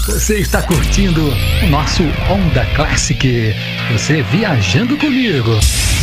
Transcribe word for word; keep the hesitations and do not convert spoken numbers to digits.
Você está curtindo o nosso Onda Classic. Você viajando comigo.